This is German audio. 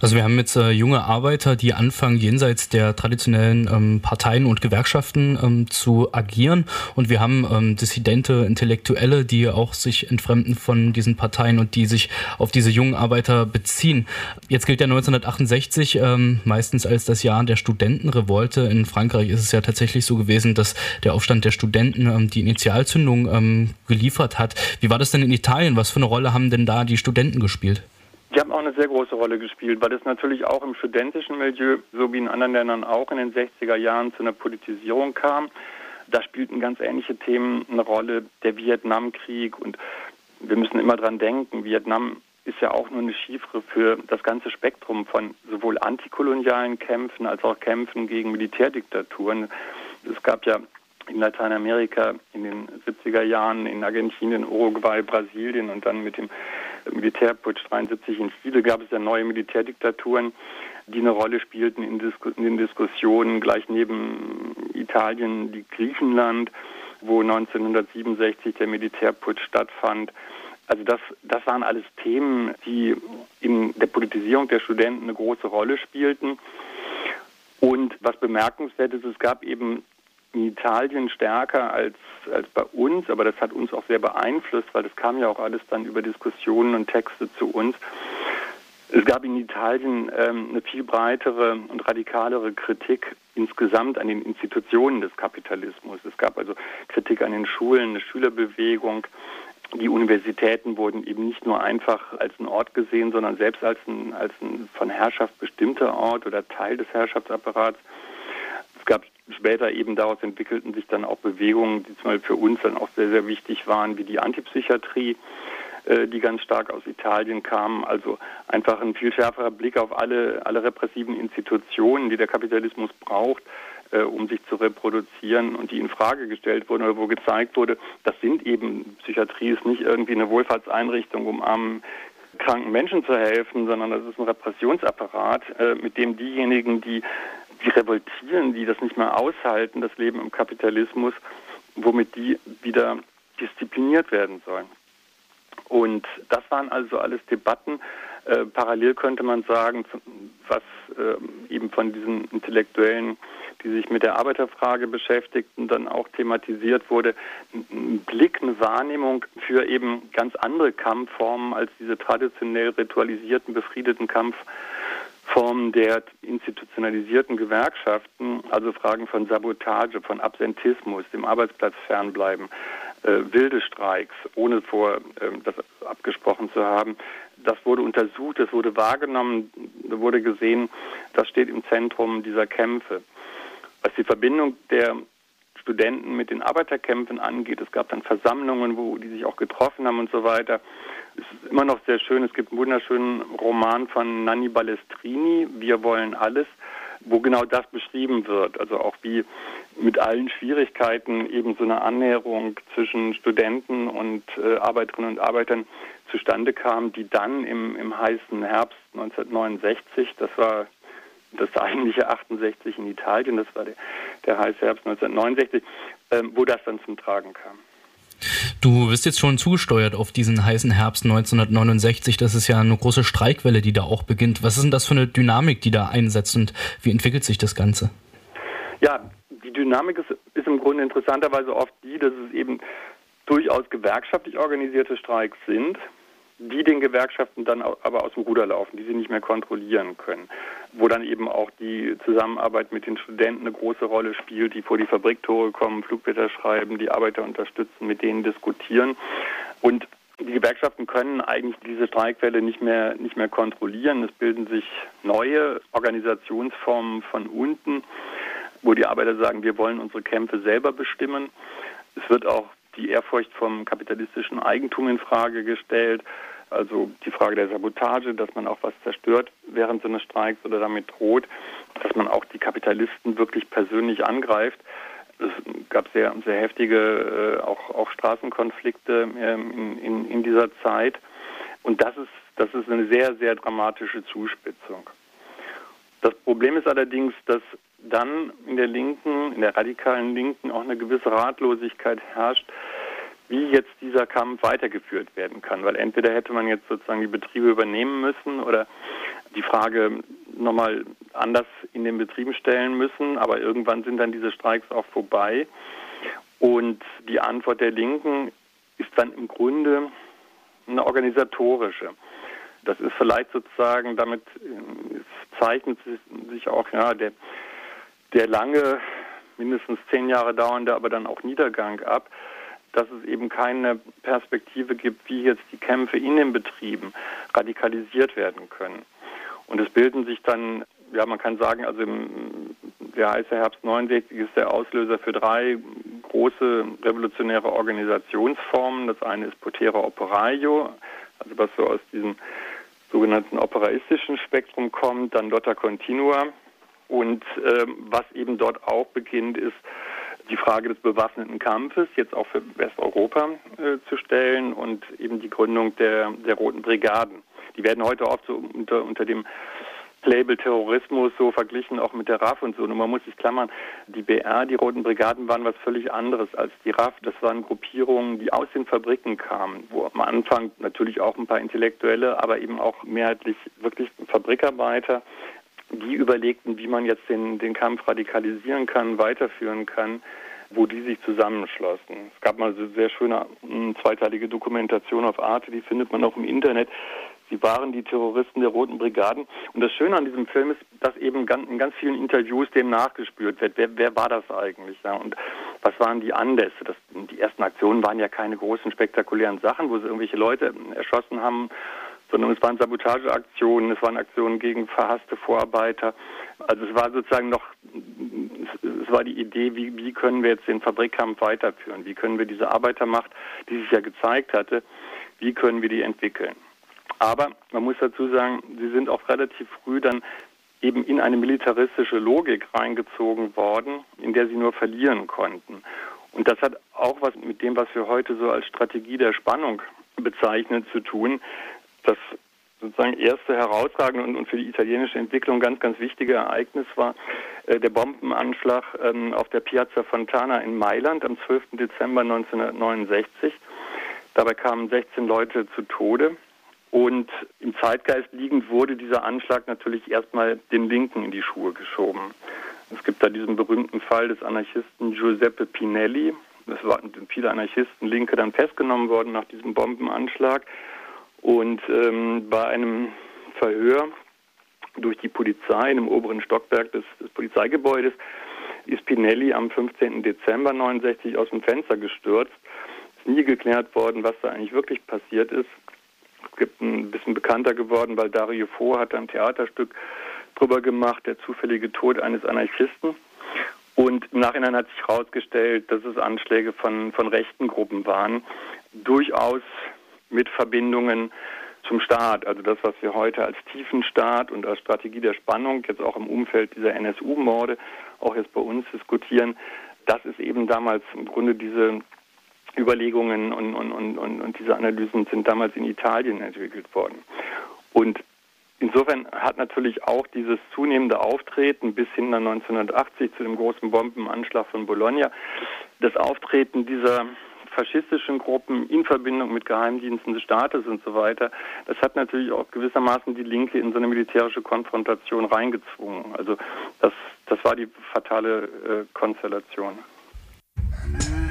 Also wir haben jetzt junge Arbeiter, die anfangen, jenseits der traditionellen Parteien und Gewerkschaften zu agieren. Und wir haben dissidente Intellektuelle, die auch sich entfremden von diesen Parteien und die sich auf diese jungen Arbeiter beziehen. Jetzt gilt ja 1968 meistens als das Jahr der Studentenrevolte. In Frankreich ist es ja tatsächlich so gewesen, dass der Aufstand der Studenten die Initialzündung geliefert hat. Wie war das denn in Italien? Was für eine Rolle haben denn da die Studenten gespielt? Die haben auch eine sehr große Rolle gespielt, weil es natürlich auch im studentischen Milieu, so wie in anderen Ländern auch in den 60er Jahren zu einer Politisierung kam. Da spielten ganz ähnliche Themen eine Rolle, der Vietnamkrieg. Und wir müssen immer dran denken, Vietnam ist ja auch nur eine Chiffre für das ganze Spektrum von sowohl antikolonialen Kämpfen als auch Kämpfen gegen Militärdiktaturen. Es gab ja in Lateinamerika in den 70er Jahren, in Argentinien, Uruguay, Brasilien und dann mit dem Militärputsch 73 in Chile gab es ja neue Militärdiktaturen, die eine Rolle spielten in den Diskussionen. Gleich neben Italien die Griechenland, wo 1967 der Militärputsch stattfand. Also das waren alles Themen, die in der Politisierung der Studenten eine große Rolle spielten. Und was bemerkenswert ist, es gab eben in Italien stärker als bei uns, aber das hat uns auch sehr beeinflusst, weil das kam ja auch alles dann über Diskussionen und Texte zu uns. Es gab in Italien eine viel breitere und radikalere Kritik insgesamt an den Institutionen des Kapitalismus. Es gab also Kritik an den Schulen, eine Schülerbewegung. Die Universitäten wurden eben nicht nur einfach als ein Ort gesehen, sondern selbst als ein von Herrschaft bestimmter Ort oder Teil des Herrschaftsapparats. Es gab später eben daraus entwickelten sich dann auch Bewegungen, die zum Beispiel für uns dann auch sehr, sehr wichtig waren, wie die Antipsychiatrie, die ganz stark aus Italien kamen. Also einfach ein viel schärferer Blick auf alle repressiven Institutionen, die der Kapitalismus braucht, um sich zu reproduzieren und die in Frage gestellt wurden oder wo gezeigt wurde, das sind eben, Psychiatrie ist nicht irgendwie eine Wohlfahrtseinrichtung, um armen, kranken Menschen zu helfen, sondern das ist ein Repressionsapparat, mit dem diejenigen, die revoltieren, die das nicht mehr aushalten, das Leben im Kapitalismus, womit die wieder diszipliniert werden sollen. Und das waren also alles Debatten. Parallel könnte man sagen, was eben von diesen Intellektuellen, die sich mit der Arbeiterfrage beschäftigten, dann auch thematisiert wurde, ein Blick, eine Wahrnehmung für eben ganz andere Kampfformen als diese traditionell ritualisierten, befriedeten Kampfformen der institutionalisierten Gewerkschaften, also Fragen von Sabotage, von Absentismus, dem Arbeitsplatz fernbleiben, wilde Streiks, ohne das abgesprochen zu haben. Das wurde untersucht, das wurde wahrgenommen, wurde gesehen, das steht im Zentrum dieser Kämpfe. Was die Verbindung der Studenten mit den Arbeiterkämpfen angeht, es gab dann Versammlungen, wo die sich auch getroffen haben und so weiter. Es ist immer noch sehr schön, es gibt einen wunderschönen Roman von Nanni Balestrini, Wir wollen alles, wo genau das beschrieben wird, also auch wie mit allen Schwierigkeiten eben so eine Annäherung zwischen Studenten und Arbeiterinnen und Arbeitern zustande kam, die dann im heißen Herbst 1969, das war das eigentliche 68 in Italien, das war der heiße Herbst 1969, wo das dann zum Tragen kam. Du bist jetzt schon zugesteuert auf diesen heißen Herbst 1969. Das ist ja eine große Streikwelle, die da auch beginnt. Was ist denn das für eine Dynamik, die da einsetzt und wie entwickelt sich das Ganze? Ja, die Dynamik ist im Grunde interessanterweise oft die, dass es eben durchaus gewerkschaftlich organisierte Streiks sind, die den Gewerkschaften dann aber aus dem Ruder laufen, die sie nicht mehr kontrollieren können, wo dann eben auch die Zusammenarbeit mit den Studenten eine große Rolle spielt, die vor die Fabriktore kommen, Flugblätter schreiben, die Arbeiter unterstützen, mit denen diskutieren. Und die Gewerkschaften können eigentlich diese Streikwelle nicht mehr kontrollieren. Es bilden sich neue Organisationsformen von unten, wo die Arbeiter sagen, wir wollen unsere Kämpfe selber bestimmen. Es wird auch die Ehrfurcht vom kapitalistischen Eigentum in Frage gestellt, also die Frage der Sabotage, dass man auch was zerstört während so eines Streiks oder damit droht, dass man auch die Kapitalisten wirklich persönlich angreift. Es gab sehr, sehr heftige auch Straßenkonflikte in dieser Zeit und das ist eine sehr, sehr dramatische Zuspitzung. Das Problem ist allerdings, dass dann in der radikalen Linken auch eine gewisse Ratlosigkeit herrscht, wie jetzt dieser Kampf weitergeführt werden kann. Weil entweder hätte man jetzt sozusagen die Betriebe übernehmen müssen oder die Frage nochmal anders in den Betrieben stellen müssen. Aber irgendwann sind dann diese Streiks auch vorbei. Und die Antwort der Linken ist dann im Grunde eine organisatorische. Das ist vielleicht sozusagen, damit zeichnet sich auch der lange, mindestens 10 Jahre dauernde, aber dann auch Niedergang ab, dass es eben keine Perspektive gibt, wie jetzt die Kämpfe in den Betrieben radikalisiert werden können. Und es bilden sich dann, ja, man kann sagen, also der heiße Herbst 69 ist der Auslöser für 3 große revolutionäre Organisationsformen. Das eine ist Potera Operaio, also was so aus diesem sogenannten operaistischen Spektrum kommt, dann Lotta Continua. Und was eben dort auch beginnt, ist die Frage des bewaffneten Kampfes, jetzt auch für Westeuropa zu stellen und eben die Gründung der Roten Brigaden. Die werden heute oft so unter dem Label Terrorismus so verglichen, auch mit der RAF und so. Und man muss sich klammern, die BR, die Roten Brigaden, waren was völlig anderes als die RAF. Das waren Gruppierungen, die aus den Fabriken kamen, wo am Anfang natürlich auch ein paar Intellektuelle, aber eben auch mehrheitlich wirklich Fabrikarbeiter, die überlegten, wie man jetzt den Kampf radikalisieren kann, weiterführen kann, wo die sich zusammenschlossen. Es gab mal so sehr schöne zweiteilige Dokumentation auf Arte, die findet man auch im Internet. Sie waren die Terroristen der Roten Brigaden. Und das Schöne an diesem Film ist, dass eben in ganz vielen Interviews dem nachgespürt wird. Wer war das eigentlich? Ja? Und was waren die Anlässe? Die ersten Aktionen waren ja keine großen, spektakulären Sachen, wo sie irgendwelche Leute erschossen haben, sondern es waren Sabotageaktionen, es waren Aktionen gegen verhasste Vorarbeiter. Also es war sozusagen es war die Idee, wie können wir jetzt den Fabrikkampf weiterführen? Wie können wir diese Arbeitermacht, die sich ja gezeigt hatte, wie können wir die entwickeln? Aber man muss dazu sagen, sie sind auch relativ früh dann eben in eine militaristische Logik reingezogen worden, in der sie nur verlieren konnten. Und das hat auch was mit dem, was wir heute so als Strategie der Spannung bezeichnen, zu tun. Das sozusagen erste herausragende und für die italienische Entwicklung ganz, ganz wichtige Ereignis war der Bombenanschlag auf der Piazza Fontana in Mailand am 12. Dezember 1969. Dabei kamen 16 Leute zu Tode. Und im Zeitgeist liegend wurde dieser Anschlag natürlich erstmal den Linken in die Schuhe geschoben. Es gibt da diesen berühmten Fall des Anarchisten Giuseppe Pinelli. Es waren viele Anarchisten, Linke, dann festgenommen worden nach diesem Bombenanschlag. Und bei einem Verhör durch die Polizei in dem oberen Stockwerk des Polizeigebäudes ist Pinelli am 15. Dezember 1969 aus dem Fenster gestürzt. Es ist nie geklärt worden, was da eigentlich wirklich passiert ist. Es gibt ein bisschen bekannter geworden, weil Dario Fo hat ein Theaterstück drüber gemacht, der zufällige Tod eines Anarchisten. Und im Nachhinein hat sich herausgestellt, dass es Anschläge von rechten Gruppen waren, durchaus mit Verbindungen zum Staat. Also das, was wir heute als Tiefenstaat und als Strategie der Spannung, jetzt auch im Umfeld dieser NSU-Morde, auch jetzt bei uns diskutieren, das ist eben damals im Grunde diese Überlegungen und diese Analysen sind damals in Italien entwickelt worden. Und insofern hat natürlich auch dieses zunehmende Auftreten bis hin nach 1980 zu dem großen Bombenanschlag von Bologna, das Auftreten dieser faschistischen Gruppen in Verbindung mit Geheimdiensten des Staates und so weiter, das hat natürlich auch gewissermaßen die Linke in so eine militärische Konfrontation reingezwungen. Also das war die fatale Konstellation.